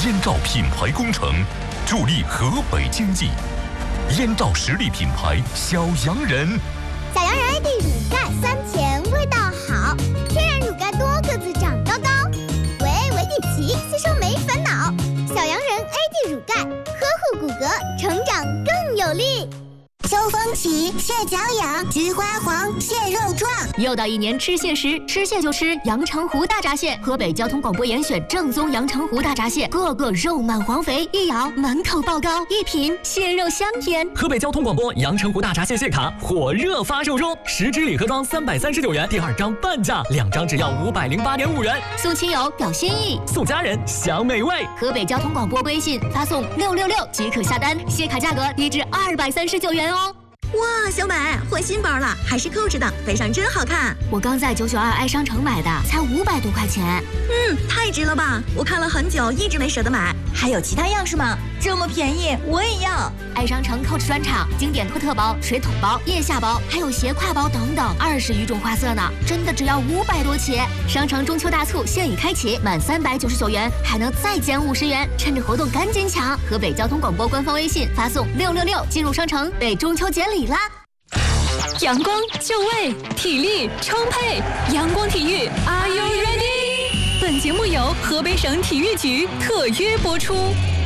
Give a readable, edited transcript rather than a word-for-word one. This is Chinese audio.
燕赵品牌工程，助力河北经济。燕赵实力品牌小洋人， 小洋人 AD 乳钙酸甜，味道好，天然乳钙多个子长高高，维底奇吸收没烦恼。小洋人 AD 乳钙，呵护骨骼，成长更有力。 秋风起，蟹脚痒，菊花黄，蟹肉壮。 又到一年吃蟹时，吃蟹就吃阳澄湖大闸蟹。河北交通广播严选正宗阳澄湖大闸蟹，个个肉满黄肥，一咬满口爆膏，一品蟹肉香甜。 河北交通广播阳澄湖大闸蟹蟹卡火热发售中，10支礼盒装339元，第2张半价，2张只要508.5元。 送亲友表心意， 送家人享美味。 河北交通广播微信发送666即可下单，蟹卡价格低至239元哦。 哇，小美换新包了，还是扣着的，背上真好看。 我刚在992爱商城买的，才500多块钱。 太值了吧！我看了很久，一直没舍得买。 还有其他样式吗？这么便宜，我也要。 爱商城Coach专场经典托特包、水桶包、腋下包，还有斜挎包等等，20余种花色呢，真的只要500多起。商城中秋大促现已开启，满399元还能再减50元，趁着活动赶紧抢！河北交通广播官方微信发送666进入商城，为中秋节礼啦！ 阳光就位，体力充沛，阳光体育 ，Are you ready？ 本节目由河北省体育局特约播出。